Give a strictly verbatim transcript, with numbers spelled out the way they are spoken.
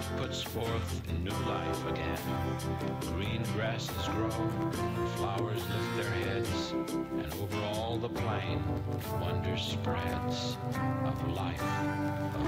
puts forth new life again. Green grasses grow, flowers lift their heads, and over all the plain wonder spreads of life.